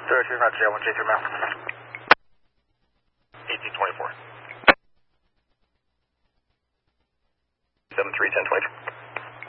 02, Roger, J1, J3 mile. 1824. 73, 1023.